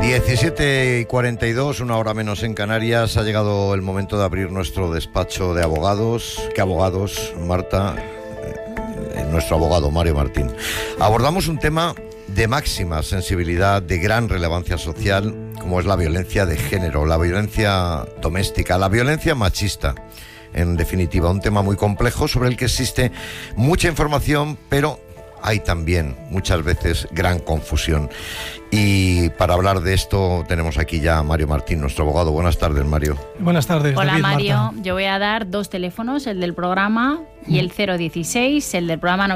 17:42, una hora menos en Canarias. Ha llegado el momento de abrir nuestro despacho de abogados. ¿Qué abogados, Marta? Nuestro abogado Mario Martín. Abordamos un tema de máxima sensibilidad, de gran relevancia social, como es la violencia de género, la violencia doméstica, la violencia machista. En definitiva, un tema muy complejo sobre el que existe mucha información, pero hay también muchas veces gran confusión. Y para hablar de esto tenemos aquí ya a Mario Martín, nuestro abogado. Buenas tardes, Mario. Buenas tardes. Hola, David, Mario. Marta. Yo voy a dar dos teléfonos, el del programa y el 016, el del programa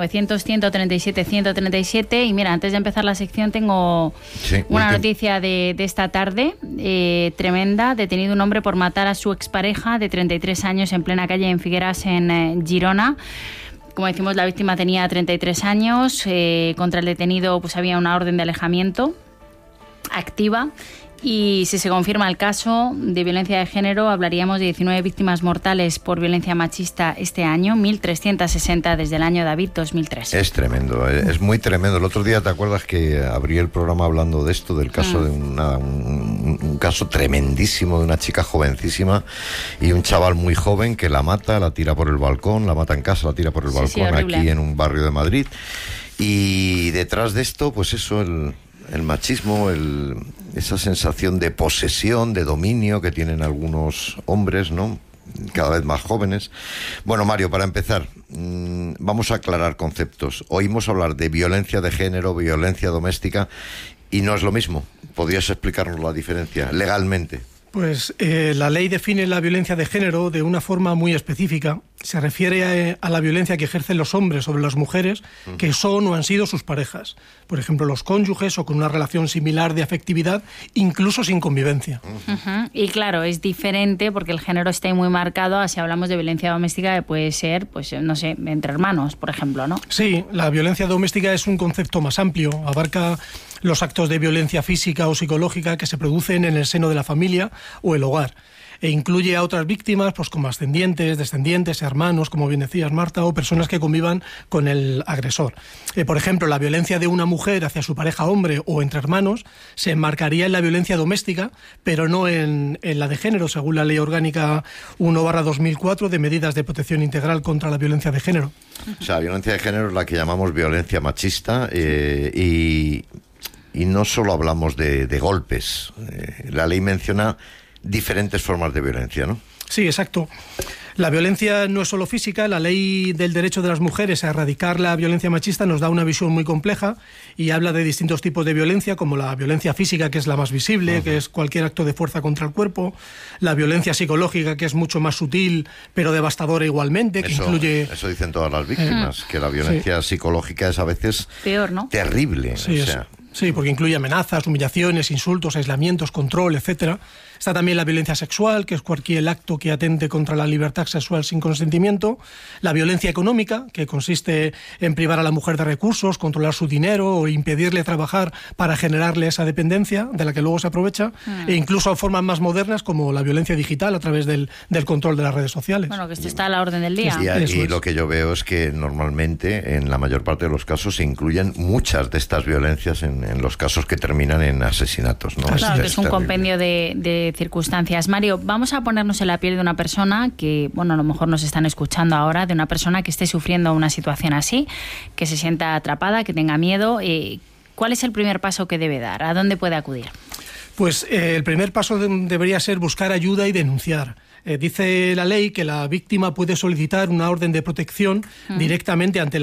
900-137-137. Y mira, antes de empezar la sección tengo una noticia de esta tarde, tremenda. Detenido un hombre por matar a su expareja de 33 años en plena calle en Figueras, en Girona. Como decimos, la víctima tenía 33 años. Contra el detenido pues había una orden de alejamiento activa. Y si se confirma el caso de violencia de género, hablaríamos de 19 víctimas mortales por violencia machista este año, 1.360 desde el año, David, 2003. Es tremendo, es muy tremendo. El otro día, ¿te acuerdas que abrí el programa hablando de esto, del caso de un caso tremendísimo de una chica jovencísima y un chaval muy joven que la mata, la tira por el balcón, la mata en casa, la tira por el balcón, aquí en un barrio de Madrid. Y detrás de esto, pues eso, el machismo, esa sensación de posesión, de dominio que tienen algunos hombres, ¿no? Cada vez más jóvenes. Bueno, Mario, para empezar, vamos a aclarar conceptos. Oímos hablar de violencia de género, violencia doméstica, y no es lo mismo. ¿Podrías explicarnos la diferencia legalmente? Pues la ley define la violencia de género de una forma muy específica. Se refiere a la violencia que ejercen los hombres sobre las mujeres que son o han sido sus parejas. Por ejemplo, los cónyuges o con una relación similar de afectividad, incluso sin convivencia. Y claro, es diferente porque el género está ahí muy marcado. Si hablamos de violencia doméstica, que puede ser, pues no sé, entre hermanos, por ejemplo, ¿no? Sí, la violencia doméstica es un concepto más amplio. Abarca los actos de violencia física o psicológica que se producen en el seno de la familia o el hogar. E incluye a otras víctimas, pues como ascendientes, descendientes, hermanos, como bien decías, Marta, o personas que convivan con el agresor. Por ejemplo, la violencia de una mujer hacia su pareja hombre o entre hermanos se enmarcaría en la violencia doméstica, pero no en la de género, según la Ley Orgánica 1/2004 de Medidas de Protección Integral contra la Violencia de Género. O sea, violencia de género es la que llamamos violencia machista y no solo hablamos de golpes. La ley menciona diferentes formas de violencia, ¿no? Sí, exacto. La violencia no es solo física. La ley del derecho de las mujeres a erradicar la violencia machista nos da una visión muy compleja y habla de distintos tipos de violencia, como la violencia física, que es la más visible, que es cualquier acto de fuerza contra el cuerpo, la violencia psicológica, que es mucho más sutil, pero devastadora igualmente, que incluye... Eso dicen todas las víctimas, que la violencia psicológica es a veces peor, ¿no? Terrible. Sí, sí, porque incluye amenazas, humillaciones, insultos, aislamientos, control, etcétera. Está también la violencia sexual, que es cualquier acto que atente contra la libertad sexual sin consentimiento. La violencia económica, que consiste en privar a la mujer de recursos, controlar su dinero o impedirle trabajar para generarle esa dependencia de la que luego se aprovecha. E incluso formas más modernas como la violencia digital a través del control de las redes sociales. Bueno, que esto está a la orden del día. Y lo que yo veo es que normalmente, en la mayor parte de los casos, se incluyen muchas de estas violencias en los casos que terminan en asesinatos, ¿no? Claro, que es un compendio de circunstancias. Mario, vamos a ponernos en la piel de una persona que, bueno, a lo mejor nos están escuchando ahora, de una persona que esté sufriendo una situación así, que se sienta atrapada, que tenga miedo. ¿Cuál es el primer paso que debe dar? ¿A dónde puede acudir? Pues el primer paso debería ser buscar ayuda y denunciar. Dice la ley que la víctima puede solicitar una orden de protección directamente ante la